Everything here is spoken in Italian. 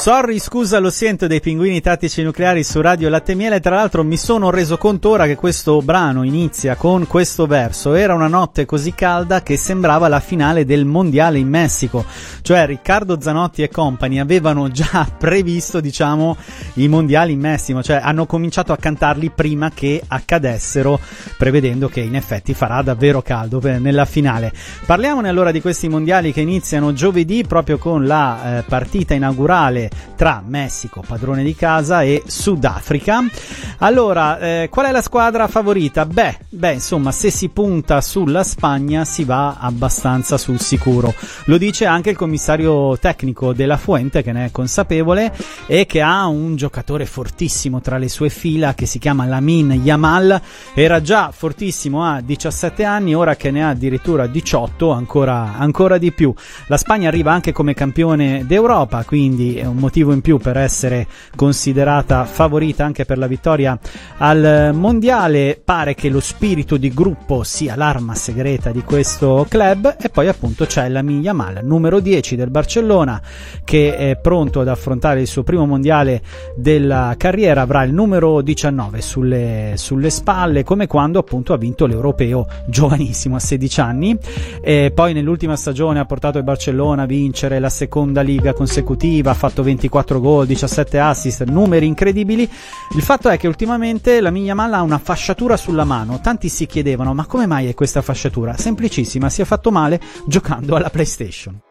Sorry, scusa, lo sento dei Pinguini Tattici Nucleari su Radio Latte e Miele. Tra l'altro mi sono reso conto ora che questo brano inizia con questo verso. Era una notte così calda che sembrava la finale del mondiale in Messico. Cioè Riccardo Zanotti e compagni avevano già previsto, diciamo, i mondiali in Messico. Cioè hanno cominciato a cantarli prima che accadessero, prevedendo che in effetti farà davvero caldo nella finale. Parliamone allora di questi mondiali che iniziano giovedì proprio con la partita inaugurale tra Messico, padrone di casa, e Sudafrica. Allora, qual è la squadra favorita? Beh, insomma, se si punta sulla Spagna si va abbastanza sul sicuro. Lo dice anche il commissario tecnico De La Fuente, che ne è consapevole e che ha un giocatore fortissimo tra le sue fila che si chiama Lamine Yamal. Era già fortissimo a 17 anni, ora che ne ha addirittura 18, ancora di più. La Spagna arriva anche come campione d'Europa, quindi è un motivo in più per essere considerata favorita anche per la vittoria al mondiale. Pare che lo spirito di gruppo sia l'arma segreta di questo club. E poi appunto c'è Lamine Yamal, numero 10 del Barcellona, che è pronto ad affrontare il suo primo mondiale della carriera. Avrà il numero 19 sulle spalle, come quando appunto ha vinto l'Europeo giovanissimo a 16 anni. E poi nell'ultima stagione ha portato il Barcellona a vincere la seconda liga consecutiva, ha fatto 24 gol, 17 assist, numeri incredibili. Il fatto è che ultimamente Lamine Yamal ha una fasciatura sulla mano. Tanti si chiedevano: ma come mai è questa fasciatura? Semplicissima, si è fatto male giocando alla PlayStation.